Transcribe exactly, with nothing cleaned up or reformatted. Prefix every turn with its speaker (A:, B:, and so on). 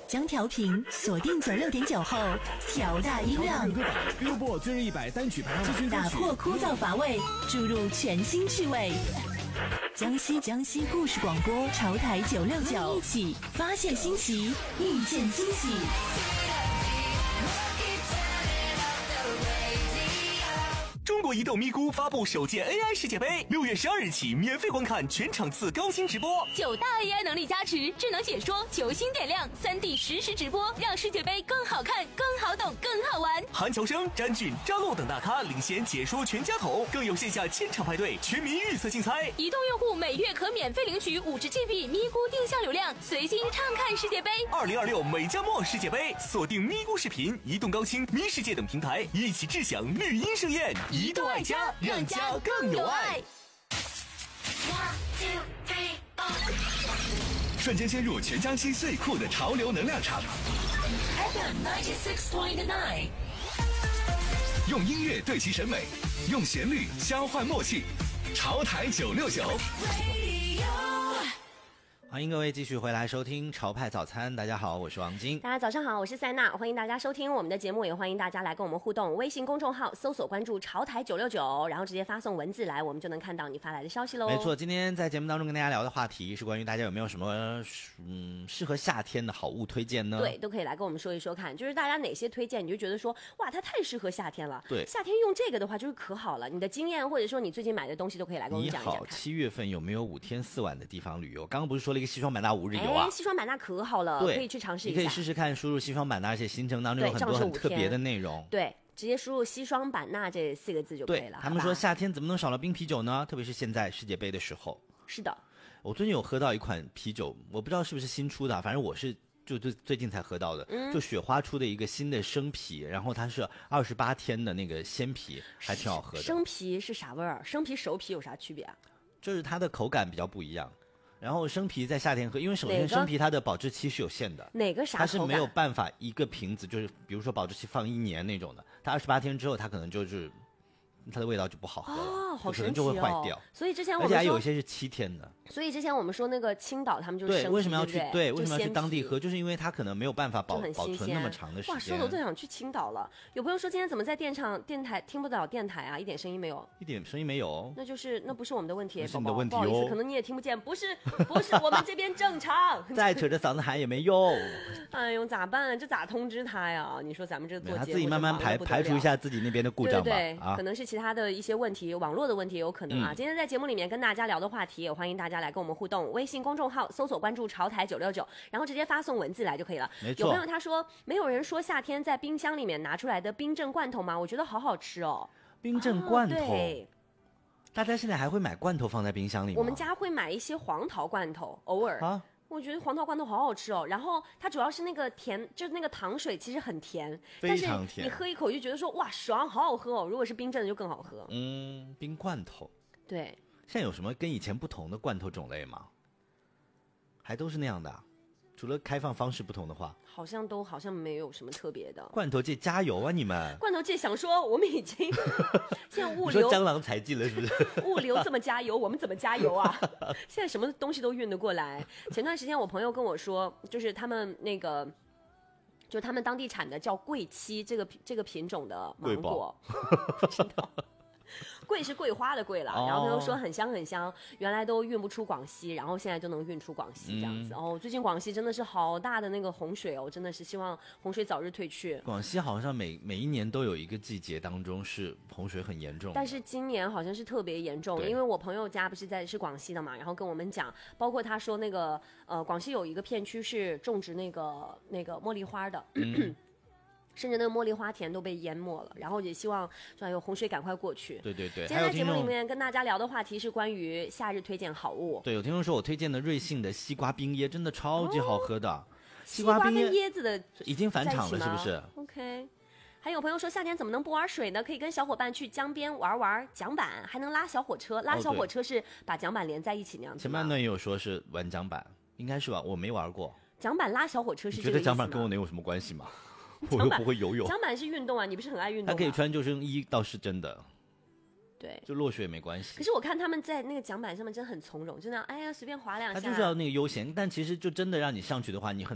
A: 将调频锁定九六点九后，调大音量，
B: 歌榜 Billboard 最热一百单曲排行榜，
A: 打破枯燥乏味，注入全新趣味。江西江西故事广播潮台九六九，一起发现新奇，遇见惊喜。
C: 中国移动咪咕发布首届 A I 世界杯，六月十二日起免费观看全场次高清直播，
D: 九大 A I 能力加持，智能解说，球星点亮，三 D 实时直播，让世界杯更好看、更好懂、更好玩。
C: 韩乔生、詹俊、张璐等大咖领衔解说全家桶，更有线下千场派对、全民预测竞猜。
D: 移动用户每月可免费领取五十 G B 咪咕定向流量，随心畅看世界杯。
C: 二零二六美加墨世界杯，锁定咪咕视频、移动高清、咪世界等平台，一起智享绿茵盛宴。移动爱家，让家更有爱。瞬间陷入全江西最酷的潮流能量场。
A: F M 九十六点九，
C: 用音乐对齐审美，用旋律交换默契。潮台九六九。
E: 欢迎各位继续回来收听潮派早餐。大家好，我是王晶。
F: 大家早上好，我是塞娜，欢迎大家收听我们的节目，也欢迎大家来跟我们互动。微信公众号搜索关注潮台九六九，然后直接发送文字来，我们就能看到你发来的消息喽。
E: 没错，今天在节目当中跟大家聊的话题是关于大家有没有什么嗯适合夏天的好物推荐呢？
F: 对，都可以来跟我们说一说看，就是大家哪些推荐你就觉得说哇它太适合夏天了，
E: 对，
F: 夏天用这个的话就是可好了，你的经验或者说你最近买的东西都可以来跟我们讲一讲看。
E: 你好，七月份有没有五天四晚的地方旅游？刚刚不是说了一个西双版纳五日游啊？
F: 哎，西双版纳可好了，可以去尝试一下。
E: 你可以试试看，输入西双版纳，而且行程当中有很多很特别的内容。
F: 对，直接输入西双版纳这四个字就可以了。
E: 他们说夏天怎么能少了冰啤酒呢？特别是现在世界杯的时候。
F: 是的，
E: 我最近有喝到一款啤酒，我不知道是不是新出的，反正我是就最最近才喝到的，嗯、就雪花出的一个新的生啤，然后它是二十八天的那个鲜啤，还挺好喝的。
F: 生啤是啥味儿？生啤熟啤有啥区别啊？
E: 就是它的口感比较不一样。然后生啤在夏天喝，因为首先生啤它的保质期是有限的，
F: 哪个啥
E: 它是没有办法一个瓶子就是比如说保质期放一年那种的，它二十八天之后它可能就是它的味道就不好喝了，
F: 哦，好神奇哦，
E: 可能就会坏掉。
F: 所以之前我们
E: 而且还有一些是七天的。
F: 所以之前我们说那个青岛他们就是生啤，
E: 对，为什么要去？
F: 对,
E: 对，为什么要去当地喝？就是因为它可能没有办法保保存那么长的时间。
F: 哇，说的我都想去青岛了。有朋友说今天怎么在电场电台听不到电台啊？一点声音没有？
E: 一点声音没有？
F: 那就是那不是我们的问题，
E: 不是你的问题
F: 哦，不好意思，可能你也听不见。不是，不是我们这边正常。
E: 再扯着嗓子喊也没用。
F: 哎呦，咋办？这咋通知他呀？你说咱们这做节目，
E: 他自己慢慢排排除一下自己那边的故障吧。
F: 对对对，
E: 啊，
F: 可能是其他的一些问题，网络的问题有可能啊。嗯、今天在节目里面跟大家聊的话题，也欢迎大家来跟我们互动。微信公众号搜索关注潮台九六九，然后直接发送文字来就可以了。
E: 没错。
F: 有朋友他说，没有人说夏天在冰箱里面拿出来的冰镇罐头吗？我觉得好好吃哦。
E: 冰镇罐头。
F: 啊、对。
E: 大家现在还会买罐头放在冰箱里吗？
F: 我们家会买一些黄桃罐头，偶尔。啊。我觉得黄桃罐头好好吃哦，然后它主要是那个甜，就是那个糖水其实很甜，
E: 非常甜，
F: 但是你喝一口就觉得说哇爽，好好喝哦。如果是冰镇的就更好喝。
E: 嗯，冰罐头。
F: 对。
E: 现在有什么跟以前不同的罐头种类吗？还都是那样的、啊，除了开放方式不同的话，
F: 好像都好像没有什么特别的。
E: 罐头界加油啊你们！
F: 罐头界想说我们已经现在物流
E: 你说蟑螂才进了是不是？
F: 物流这么加油，我们怎么加油啊？现在什么东西都运得过来。前段时间我朋友跟我说，就是他们那个。就他们当地产的叫桂七这个这个品种的芒果，不知道。桂是桂花的桂了，然后他又说很香很香，原来都运不出广西，然后现在就能运出广西这样子。哦，最近广西真的是好大的那个洪水哦，真的是希望洪水早日退去。
E: 广西好像每每一年都有一个季节当中是洪水很严重，
F: 但是今年好像是特别严重，因为我朋友家不是在是广西的嘛，然后跟我们讲，包括他说那个呃广西有一个片区是种植那个那个茉莉花的。嗯甚至那个茉莉花田都被淹没了，然后也希望说有洪水赶快过去。
E: 对对对。
F: 今天在节目里面跟大家聊的话题是关于夏日推荐好物。
E: 对，有听众说我推荐的瑞幸的西瓜冰椰真的超级好喝的。哦、
F: 西瓜冰椰跟椰子的
E: 已经返场了，是不是
F: ？OK。还有朋友说夏天怎么能不玩水呢？可以跟小伙伴去江边玩玩桨板，还能拉小火车。拉小火车是把桨板连在一起那样子。
E: 前半段也有说是玩桨板，应该是吧？我没玩过。
F: 桨板拉小火车是这个意思吗？
E: 你觉得桨板跟我能有什么关系吗？我又不会游泳。
F: 桨板是运动啊，你不是很爱运动吗？
E: 他可以穿救生衣，倒是真的。
F: 对，
E: 就落水也没关系。
F: 可是我看他们在那个桨板上面真的很从容，就那样，哎呀，随便划两下。
E: 他就是要那个悠闲，但其实就真的让你上去的话，你很。